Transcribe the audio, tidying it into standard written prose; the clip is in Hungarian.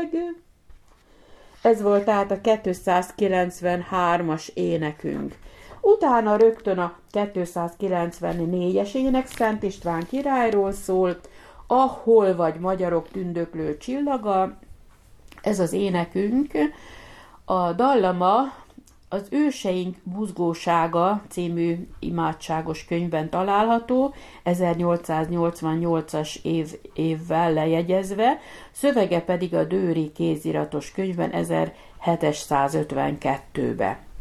meg. Ez volt tehát a 293-as énekünk. Utána rögtön a 294-es ének Szent István királyról szól, ahol vagy magyarok tündöklő csillaga, ez az énekünk. A dallama az Őseink buzgósága című imádságos könyvben található, 1888-as évvel lejegyezve, szövege pedig a Dőry kéziratos könyvben 1752-be.